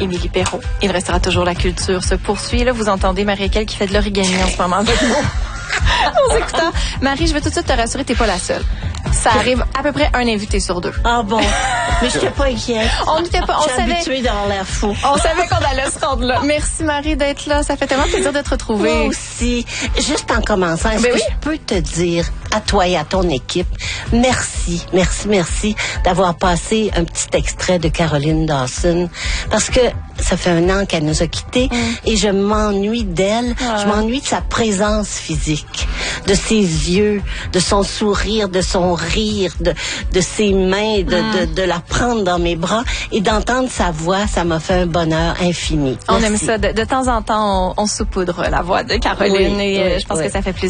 Émilie Perrault. Il restera toujours la culture se poursuit. Là, vous entendez Marie-Équelle qui fait de l'origami en ce moment avec nous. Aux écouteurs. Marie, je veux tout de suite te rassurer, t'es pas la seule. Ça arrive à peu près un invité sur 2. Ah bon? Mais je n'étais pas inquiète. On n'était pas, on savais. savait. Habituée d'avoir l'air fou. On savait qu'on allait se rendre là. Merci Marie d'être là. Ça fait tellement plaisir de te retrouver. Moi aussi. Juste en commençant, est-ce Ben que oui. je peux te dire à toi et à ton équipe, merci d'avoir passé un petit extrait de Caroline Dawson, parce que ça fait 1 an qu'elle nous a quittés et je m'ennuie d'elle. Je m'ennuie de sa présence physique, de ses yeux, de son sourire, de son rire, de ses mains, de la prendre dans mes bras et d'entendre sa voix. Ça m'a fait un bonheur infini. On Merci. aime ça. De temps en temps, on saupoudre la voix de Caroline et je pense que ça fait plaisir.